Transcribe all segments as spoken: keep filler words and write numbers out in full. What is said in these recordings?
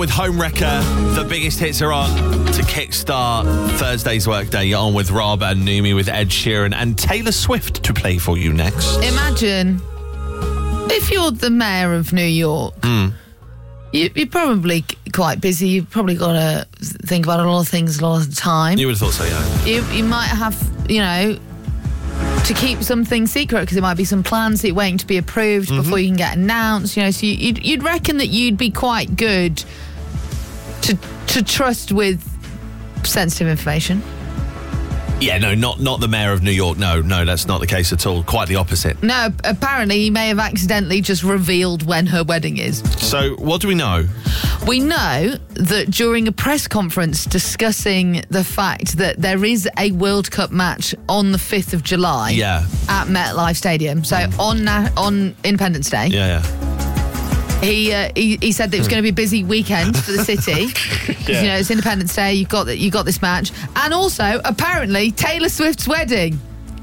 With Homewrecker, the biggest hits are on to kickstart Thursday's workday. You're on with Rob and Numi with Ed Sheeran and Taylor Swift to play for you next. Imagine if you're the mayor of New York, mm. you, you're probably quite busy. You've probably got to think about a lot of things a lot of the time. You would have thought so, yeah. You, you might have, you know, to keep something secret because there might be some plans that you're waiting to be approved mm-hmm. before you can get announced. You know, so you, you'd, you'd reckon that you'd be quite good to to trust with sensitive information. Yeah, no, not not the mayor of New York. No, no, that's not the case at all. Quite the opposite. No, apparently he may have accidentally just revealed when her wedding is. So what do we know? We know that during a press conference discussing the fact that there is a World Cup match on the fifth of July yeah. at MetLife Stadium, so mm. on on Independence Day. Yeah, yeah. He, uh, he he said that it was going to be a busy weekend for the city. yeah. You know, it's Independence Day. You've got that. You got this match, and also apparently Taylor Swift's wedding.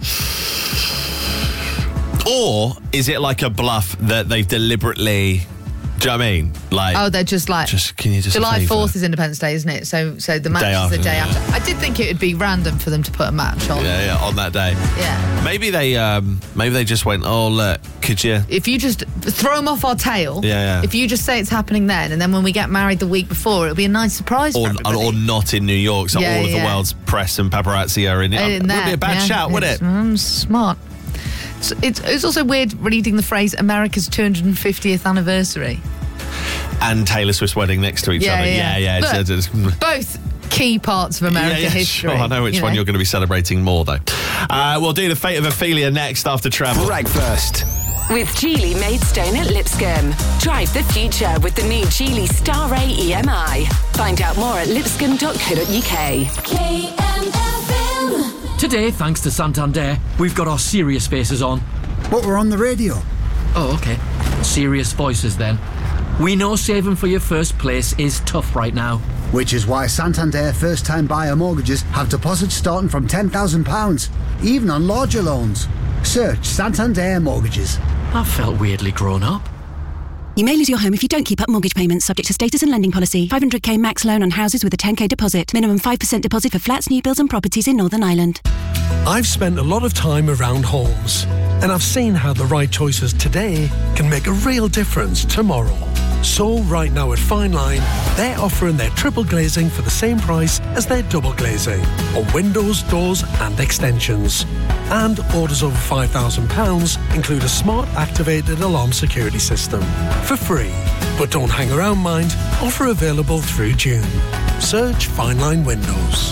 Or is it like a bluff that they've deliberately? Do you know what I mean? Like, oh, they're just like. Just can you just July fourth is Independence Day, isn't it? So, so the match day is after, the day yeah. after. I did think it would be random for them to put a match on. Yeah, yeah, on that day. Yeah. Maybe they, um, maybe they just went. Oh, look, could you? If you just throw them off our tail. Yeah, yeah. If you just say it's happening then, and then when we get married the week before, it'll be a nice surprise. Or, for or not in New York, so yeah, all of yeah. the world's press and paparazzi are in it. It would be a bad yeah, shout, would it? Mm, smart. So it's, it's also weird reading the phrase America's two hundred fiftieth anniversary. And Taylor Swift's wedding next to each yeah, other. Yeah, yeah. yeah it's, it's, it's, both key parts of American yeah, yeah, history. Sure, I know which you one know? You're going to be celebrating more, though. Uh, we'll do the fate of Ophelia next after travel. Breakfast. With Geely Maidstone at Lipscomb. Drive the future with the new Geely Star A E M I. Find out more at lipscomb dot co dot uk. K M F M. Today, thanks to Santander, we've got our serious faces on. But we're on the radio. Oh, okay. Serious voices then. We know saving for your first place is tough right now. Which is why Santander first-time buyer mortgages have deposits starting from ten thousand pounds, even on larger loans. Search Santander Mortgages. I felt weirdly grown up. You may lose your home if you don't keep up mortgage payments, subject to status and lending policy. five hundred k max loan on houses with a ten k deposit. Minimum five percent deposit for flats, new builds and properties in Northern Ireland. I've spent a lot of time around homes, and I've seen how the right choices today can make a real difference tomorrow. So right now at Fine Line, they're offering their triple glazing for the same price as their double glazing on windows, doors and extensions. And orders over five thousand pounds include a smart activated alarm security system for free. But don't hang around, mind. Offer available through June. Search Fine Line Windows.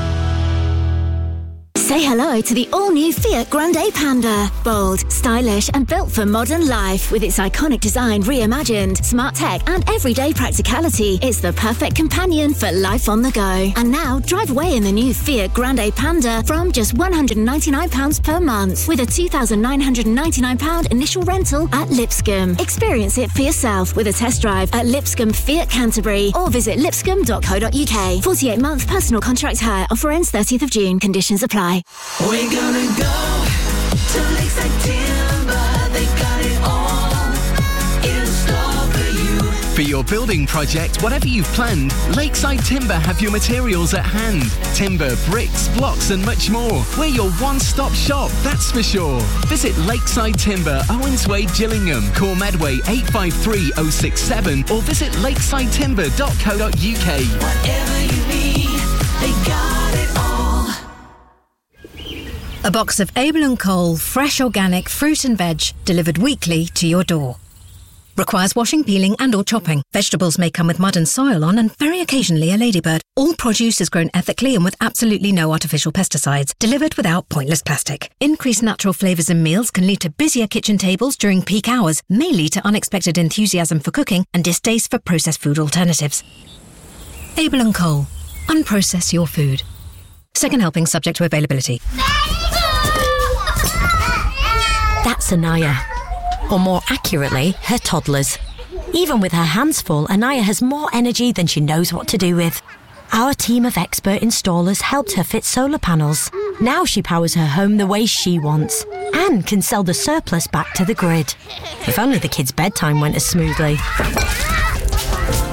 Say hello to the all-new Fiat Grande Panda. Bold, stylish and built for modern life. With its iconic design reimagined, smart tech and everyday practicality, it's the perfect companion for life on the go. And now, drive away in the new Fiat Grande Panda from just one hundred ninety-nine pounds per month with a two thousand nine hundred ninety-nine pounds initial rental at Lipscomb. Experience it for yourself with a test drive at Lipscomb Fiat Canterbury or visit lipscomb dot co dot uk. forty-eight month personal contract hire. Offer ends thirtieth of June. Conditions apply. We're gonna go to Lakeside Timber. They got it all in store for you. For your building project, whatever you've planned, Lakeside Timber have your materials at hand. Timber, bricks, blocks and much more. We're your one-stop shop, that's for sure. Visit Lakeside Timber, Owens Way, Gillingham. Call Medway eight five three oh six seven or visit lakeside timber dot co dot uk. Whatever you need, they got it all. A box of Abel and Cole fresh organic fruit and veg delivered weekly to your door. Requires washing, peeling and or chopping. Vegetables may come with mud and soil on and very occasionally a ladybird. All produce is grown ethically and with absolutely no artificial pesticides. Delivered without pointless plastic. Increased natural flavours in meals can lead to busier kitchen tables during peak hours, may lead to unexpected enthusiasm for cooking and distaste for processed food alternatives. Abel and Cole. Unprocess your food. Second helping subject to availability. That's Anaya. Or more accurately, her toddlers. Even with her hands full, Anaya has more energy than she knows what to do with. Our team of expert installers helped her fit solar panels. Now she powers her home the way she wants and can sell the surplus back to the grid. If only the kids' bedtime went as smoothly.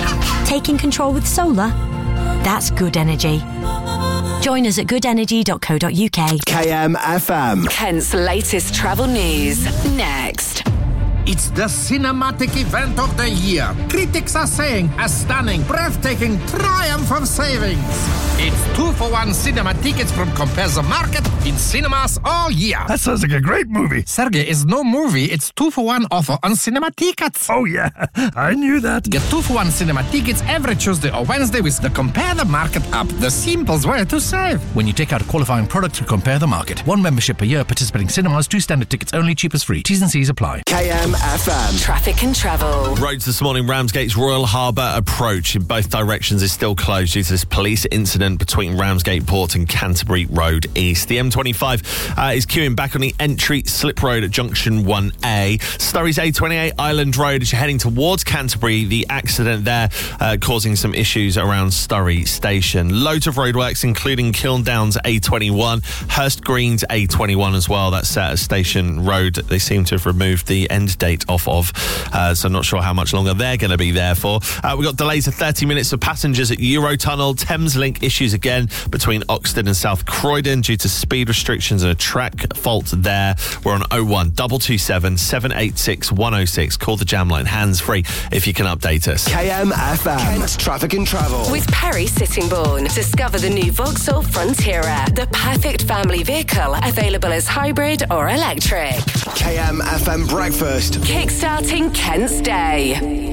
Taking control with solar? That's good energy. Join us at good energy dot co dot uk. K M F M. Kent's latest travel news. Next. It's the cinematic event of the year. Critics are saying a stunning, breathtaking triumph of savings. It's two for one cinema tickets from Compare the Market in cinemas all year. That sounds like a great movie. Sergey, it's no movie. It's two for one offer on cinema tickets. Oh, yeah. I knew that. Get two for one cinema tickets every Tuesday or Wednesday with the Compare the Market app. The simplest way to save. When you take out a qualifying product through Compare the Market. One membership per year, participating cinemas, two standard tickets only, cheapest free. T's and C's apply. K M F M. Traffic and travel. Roads this morning, Ramsgate's Royal Harbour approach in both directions is still closed due to this police incident between Ramsgate Port and Canterbury Road East. The M twenty-five uh, is queuing back on the entry slip road at junction one A. Surrey's A twenty-eight Island Road as you're heading towards Canterbury. The accident there uh, causing some issues around Surrey Station. Loads of roadworks including Kiln Downs A twenty-one, Hurst Green's A twenty-one as well. That's set at Station Road. They seem to have removed the end date off of, uh, so I'm not sure how much longer they're going to be there for. Uh, we've got delays of thirty minutes for passengers at Eurotunnel. Thameslink issues again between Oxted and South Croydon due to speed restrictions and a track fault there. We're on oh one two two seven, seven eight six, one oh six. Call the jam line hands free if you can update us. K M F M. Kent's Traffic and Travel. With Perry Sittingbourne. Discover the new Vauxhall Frontiera. The perfect family vehicle, available as hybrid or electric. K M F M Breakfast. Kickstarting Kent's day.